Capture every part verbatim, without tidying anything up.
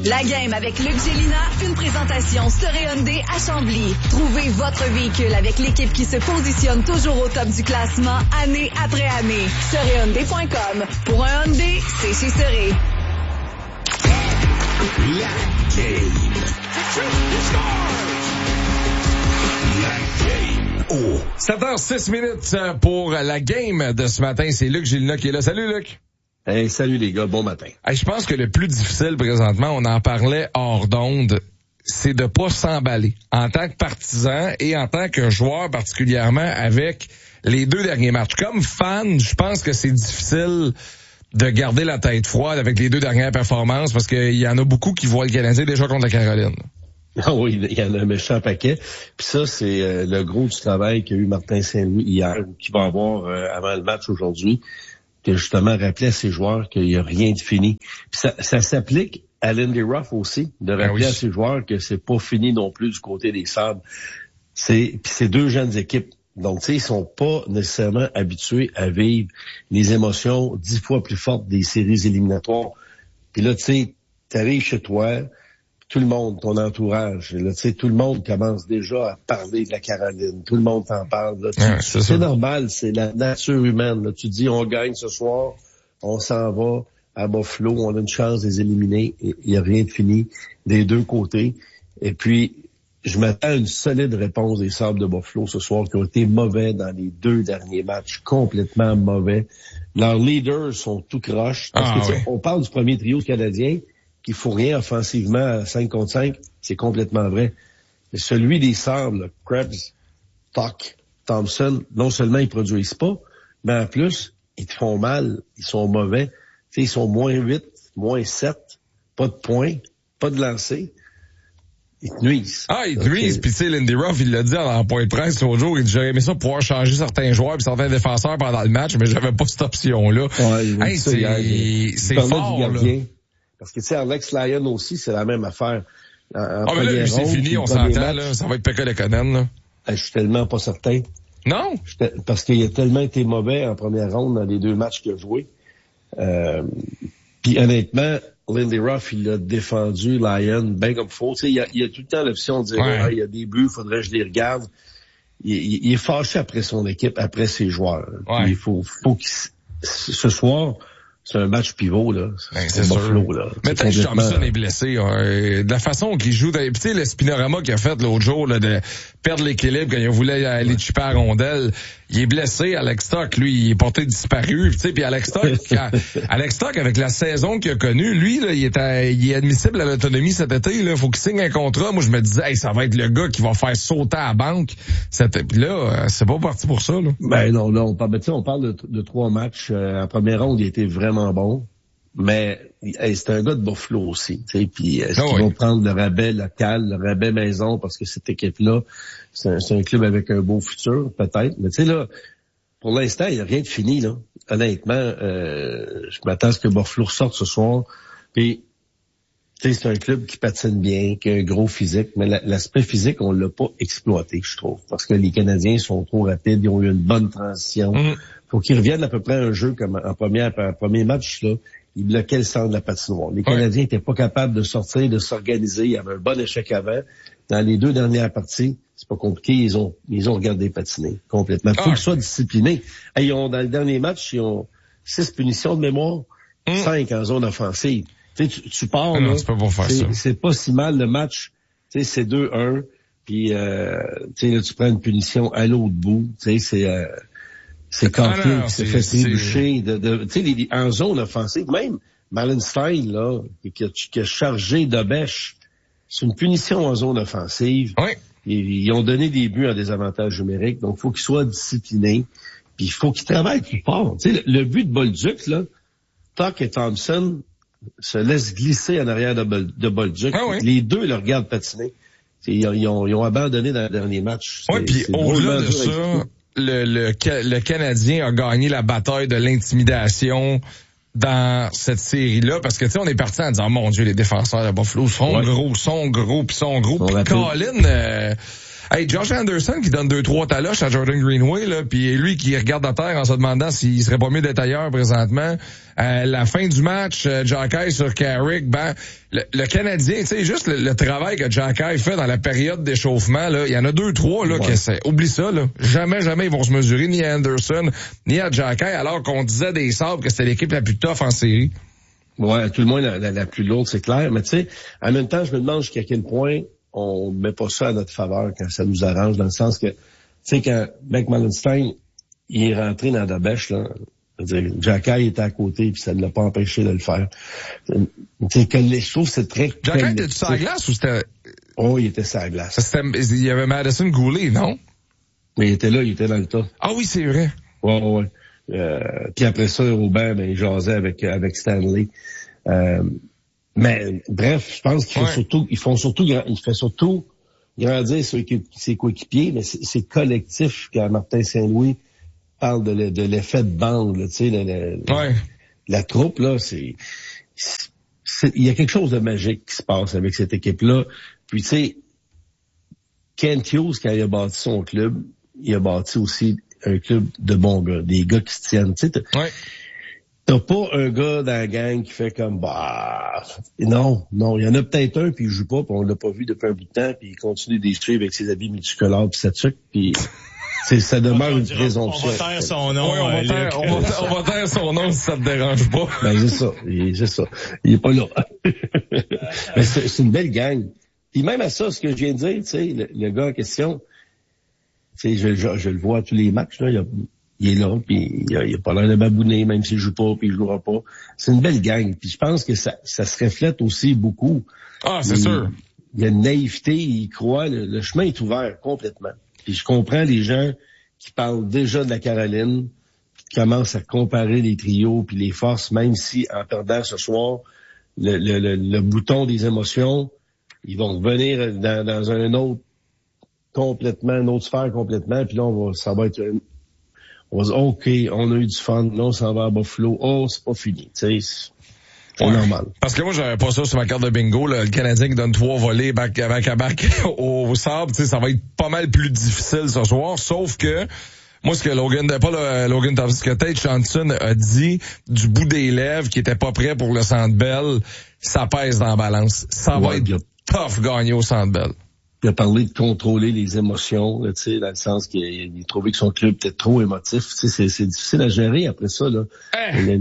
La game avec Luc Gélina, une présentation Storé Hyundai à Chambly. Trouvez votre véhicule avec l'équipe qui se positionne toujours au top du classement année après année. Storé Hyundai point com. Pour un Hyundai, c'est chez Storé. La game. La game. Oh. sept heures six minutes pour la game de ce matin. C'est Luc Gélina qui est là. Salut Luc. Hey, salut les gars, bon matin. Hey, je pense que le plus difficile présentement, on en parlait hors d'onde, c'est de pas s'emballer en tant que partisan et en tant que joueur particulièrement avec les deux derniers matchs. Comme fan, je pense que c'est difficile de garder la tête froide avec les deux dernières performances parce qu'il y en a beaucoup qui voient le Canadien déjà contre la Caroline. Ah oui, il y en a un méchant paquet. Puis ça, c'est euh, le gros du travail qu'a eu Martin Saint-Louis hier, ou qu'il va avoir euh, avant le match aujourd'hui, que justement rappelait à ses joueurs qu'il n'y a rien de fini. Puis ça, ça s'applique à Lindy Ruff aussi, de rappeler ben oui. à ses joueurs que c'est pas fini non plus du côté des Sabres. C'est, puis c'est deux jeunes équipes. Donc, tu sais, ils sont pas nécessairement habitués à vivre les émotions dix fois plus fortes des séries éliminatoires. Puis là, tu sais, t'arrives chez toi, tout le monde, ton entourage, là, tu sais, tout le monde commence déjà à parler de la Caroline. Tout le monde t'en parle. Là. Tu, ouais, c'est c'est normal, c'est la nature humaine. Là. Tu dis, on gagne ce soir, on s'en va à Buffalo, on a une chance de les éliminer. Il n'y a rien de fini des deux côtés. Et puis, je m'attends à une solide réponse des Sabres de Buffalo ce soir, qui ont été mauvais dans les deux derniers matchs, complètement mauvais. Leurs leaders sont tout croche. Parce ah, que, oui. on parle du premier trio canadien, qu'il faut rien offensivement à cinq contre cinq, c'est complètement vrai. Mais celui des Sabres, là, Krebs, Tuch, Thompson, non seulement ils produisent pas, mais en plus, ils te font mal, ils sont mauvais. Tu sais, ils sont moins huit, moins sept, pas de points, pas de lancer. Ils te nuisent. Ah, ils te nuisent. Puis tu sais, Lindy Ruff, il l'a dit en point de presse l'autre jour, il dit, j'aurais aimé ça pouvoir changer certains joueurs et certains défenseurs pendant le match, mais j'avais pas cette option-là. Ouais, hey, c'est, c'est, c'est fort, là. Parce que, tu sais, Alex Lyon aussi, c'est la même affaire. En, en ah, mais là, lui, c'est fini, on s'entend, match, là. Ça va être Pekka Lekonen, là. Je suis tellement pas certain. Non? Parce qu'il a tellement été mauvais en première ronde dans les deux matchs qu'il a joué. Euh, puis honnêtement, Lindy Ruff, il a défendu Lyon bien comme faut. Tu sais, il y a, il y a tout le temps l'option de dire, ouais. ah, il y a des buts, faudrait que je les regarde. Il, il, il est fâché après son équipe, après ses joueurs. Ouais. Puis il faut, faut qu'il, ce soir, c'est un match pivot, là. Ben, c'est sûr. Buffalo, là. Mais peut-être que Thompson est blessé. Hein. De la façon qu'il joue, tu sais, le spinorama qu'il a fait l'autre jour, là, de perdre l'équilibre quand il voulait aller chipper à la rondelle, il est blessé. Alex Tuch, lui, il est porté disparu. Tu sais, puis Alex Tuch, Alex Tuch, avec la saison qu'il a connue, lui, là, il est, à, il est admissible à l'autonomie cet été. Là, faut qu'il signe un contrat. Moi, je me disais, hey, ça va être le gars qui va faire sauter à la banque. Puis là, c'est pas parti pour ça. Là. Ben non, non. On parle, on parle de, de trois matchs. Euh, en première ronde, il était vraiment bon. Mais hey, c'est un gars de Buffalo aussi, tu sais. Puis est-ce oh qu'ils oui. vont prendre le rabais local, le rabais maison, parce que cette équipe-là, c'est un, c'est un club avec un beau futur, peut-être. Mais tu sais là, pour l'instant, il n'y a rien de fini là. Honnêtement, euh, je m'attends à ce que Buffalo ressorte ce soir. Puis tu sais, c'est un club qui patine bien, qui a un gros physique, mais la, l'aspect physique, on l'a pas exploité, je trouve, parce que les Canadiens sont trop rapides, ils ont eu une bonne transition. Mm. Faut qu'ils reviennent à peu près à un jeu comme en première, en premier match là. Ils bloquaient le centre de la patinoire. Les Canadiens n'étaient pas capables de sortir, de s'organiser. Il y avait un bon échec avant. Dans les deux dernières parties, c'est pas compliqué. Ils ont, ils ont regardé patiner complètement. Il faut qu'ils soient disciplinés. Ils ont, dans le dernier match, ils ont six punitions de mémoire, mm. cinq en zone offensive. Tu sais, tu, tu pars, ah non, là, tu peux pas faire c'est, ça. C'est pas si mal le match. Tu sais, c'est deux un. Puis, euh, tu sais, là, tu prends une punition à l'autre bout. Tu sais, c'est, euh, C'est Caulfield ah qui s'est fait trébucher de, de, tu sais, en zone offensive. Même Malenstein, là, qui a, qui a chargé de bêche, c'est une punition en zone offensive. Oui. Ils, ils ont donné des buts en désavantage numérique, donc il faut qu'ils soient disciplinés. Puis il faut qu'ils travaillent plus fort. Tu sais, le, le but de Bolduc, là, Tuch et Thompson se laissent glisser en arrière de, Bol, de Bolduc. Ah oui. Les deux le regardent patiner. Ils, ils, ont, ils ont abandonné dans le dernier match. Oui, puis au-delà de ça, Le, le, le Canadien a gagné la bataille de l'intimidation dans cette série-là, parce que tu sais, on est parti en disant, oh, mon Dieu, les défenseurs de Buffalo sont ouais. gros, sont gros, puis sont gros, puis Colin, euh, Hey, Josh Anderson qui donne deux, trois taloches à Jordan Greenway, là, puis lui qui regarde à terre en se demandant s'il serait pas mieux d'être ailleurs présentement. Euh, la fin du match, euh, Jacky sur Carrick, ben, le, le Canadien, tu sais, juste le, le travail que Jacky fait dans la période d'échauffement, là, il y en a deux, trois, là, ouais. que c'est, oublie ça, là. Jamais, jamais ils vont se mesurer ni à Anderson, ni à Jacky, alors qu'on disait des Sabres que c'était l'équipe la plus tough en série. Ouais, tout le moins la, la, la plus lourde, c'est clair. Mais tu sais, en même temps, je me demande jusqu'à quel point on met pas ça à notre faveur quand ça nous arrange, dans le sens que, tu sais, quand Mike Mallenstein, il est rentré dans la bêche, là, Jacky était à côté, puis ça ne l'a pas empêché de le faire. Tu sais, que je trouve que c'est très... Jacky était-tu sur la glace ou c'était... Oh, il était sur la glace. C'était, il y avait Madison Goulet, non? Mais il était là, il était dans le tas. Ah oui, c'est vrai. Ouais, ouais, ouais. Euh, puis après ça, Robert, ben, il jasait avec, avec Stanley. Euh, mais bref, je pense qu'ils font ouais. surtout, ils font surtout, il fait surtout grandir ses, ses coéquipiers, mais c'est, c'est collectif quand Martin Saint-Louis parle de, de l'effet de bande, tu sais, le, le, ouais. la troupe, là, c'est, c'est, il y a quelque chose de magique qui se passe avec cette équipe-là. Puis tu sais, Kent Hughes, quand il a bâti son club, il a bâti aussi un club de bons gars, des gars qui se tiennent, tu sais. T'as, ouais. t'as pas un gars dans la gang qui fait comme, bah, non, non, il y en a peut-être un, puis il joue pas, puis on l'a pas vu depuis un bout de temps, puis il continue de suivre avec ses habits multicolores, puis ça truc, puis c'est, ça demeure une présomption. On va taire son nom. Oui, on, va taire, on, va, on va taire son nom si ça te dérange pas. Ben, c'est ça, c'est ça. Il est pas là. Mais c'est, c'est une belle gang. Puis même à ça, ce que je viens de dire, tu sais, le, le gars en question, tu sais, je, je, je le vois à tous les matchs, là, il, a, il est là, puis il a, il a pas l'air de babouner, même s'il joue pas, puis il jouera pas. C'est une belle gang, puis je pense que ça, ça se reflète aussi beaucoup. Ah, c'est il, sûr. Il y a une naïveté, il croit, le, le chemin est ouvert complètement. Puis je comprends les gens qui parlent déjà de la Caroline, qui commencent à comparer les trios puis les forces, même si en perdant ce soir, le, le, le, le bouton des émotions, ils vont revenir dans, dans un autre complètement, une autre sphère complètement, puis là, on va, ça va être, on va dire, OK, on a eu du fun, là, on s'en va à Buffalo, oh, c'est pas fini, tu sais, c'est ouais. normal. Parce que moi, j'avais pas ça sur ma carte de bingo, là, le Canadien qui donne trois volets back à back à back au, au Sabre, tu sais, ça va être pas mal plus difficile ce soir, sauf que, moi, ce que Logan, pas le, Logan Thompson, ce que Tate Johnson a dit du bout des lèvres, qui était pas prêt pour le Centre Bell, ça pèse dans la balance. Ça ouais, va être bien. Tough gagner au Centre Bell. Il a parlé de contrôler les émotions, tu sais, dans le sens qu'il il a trouvé que son club était trop émotif. Tu sais, c'est, c'est difficile à gérer après ça, là. Hey.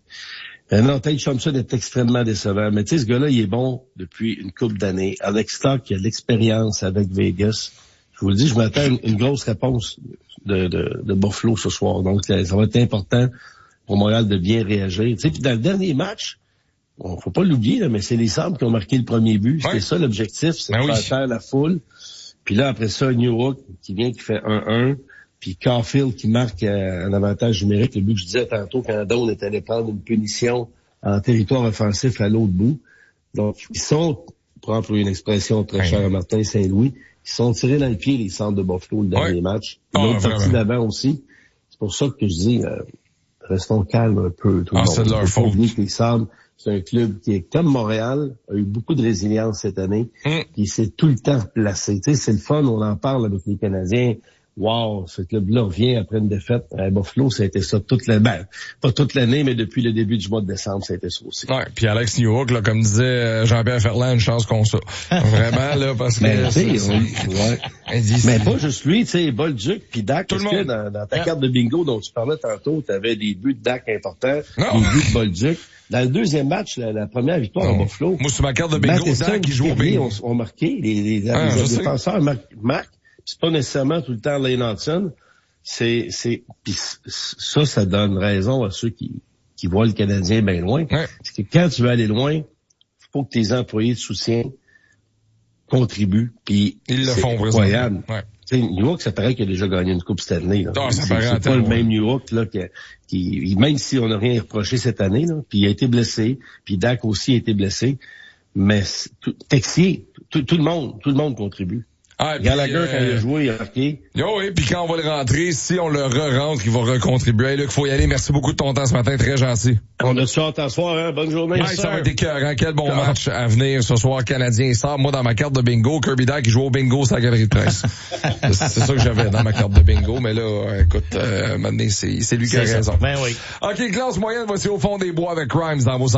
A, non, Tate Thompson est extrêmement décevant. Mais tu sais, ce gars-là, il est bon depuis une couple d'années. Alex Stock, il a de l'expérience avec Vegas. Je vous le dis, je m'attends à une, une grosse réponse de, de, de Buffalo ce soir. Donc, ça va être important pour Montréal de bien réagir. Tu sais, puis dans le dernier match, bon, faut pas l'oublier, là, mais c'est les Sabres qui ont marqué le premier but. C'était ouais. ça l'objectif, c'est ben de faire oui. taire la foule. Puis là, après ça, New York qui vient, qui fait un un. Puis Caulfield qui marque euh, un avantage numérique. Le but que je disais tantôt, quand Doan est allé prendre une punition en territoire offensif à l'autre bout. Donc, ils sont, pour employer une expression très ouais. chère à Martin Saint-Louis, ils sont tirés dans le pied, les Sabres de Buffalo, le dernier ouais. match. L'autre oh, partie d'avant aussi. C'est pour ça que je dis, euh, restons calmes un peu. Tout ah, le monde. C'est de leur faute. Les Sabres, c'est un club qui est comme Montréal, a eu beaucoup de résilience cette année, mm. puis s'est tout le temps placé. Tu sais, c'est le fun, on en parle avec les Canadiens. Wow, ce club-là revient après une défaite à Buffalo, ça a été ça toute l'année. Ben, pas toute l'année, mais depuis le début du mois de décembre, ça a été ça aussi. Ouais, puis Alex Newhook, là, comme disait Jean-Pierre Ferland, une chance qu'on ça. Vraiment, là, parce que... Mais, c'est, c'est, ouais. mais pas juste lui, tu sais, Bolduc puis Dak, parce que dans, dans ta yeah. carte de bingo dont tu parlais tantôt, tu avais des buts de Dak importants, non. des buts de Bolduc. Dans le deuxième match, la, la première victoire non. à Buffalo... Moi, sur ma carte de bingo, Dak qui joue au bingo. On, on marqué, les, les, ah, les défenseurs marquent. C'est pas nécessairement tout le temps Lane Hudson. C'est, c'est, pis ça, ça donne raison à ceux qui, qui voient le Canadien bien loin. Ouais. C'est que quand tu veux aller loin, faut que tes employés de soutien contribuent. Puis ils le font incroyable. Ouais. Tu sais, New York, ça paraît qu'il a déjà gagné une Coupe Stanley. Là. Oh, ça c'est c'est pas le même New York là qui, qui, même si on n'a rien reproché cette année, là, puis il a été blessé, puis Dak aussi a été blessé, mais tout, Texier, tout, tout le monde, tout le monde contribue. Ah, Gallagher, euh, quand il a joué, il a marqué. Yo, oui, puis quand on va le rentrer, si on le re-rentre, il va recontribuer. Hey, Luc, faut y aller. Merci beaucoup de ton temps ce matin, très gentil. On a-tu hâte à soir, hein? Bonne journée, ouais, ça va être écœurant. Quel bon ah. match à venir ce soir, Canadien et Stars. Moi, dans ma carte de bingo, Kirby Dach qui joue au bingo sur la galerie de presse. c'est, c'est ça que j'avais dans ma carte de bingo, mais là, écoute, euh, maintenant, c'est, c'est lui qui a c'est raison. Ben oui. OK, classe moyenne, voici au fond des bois avec Grimes dans vos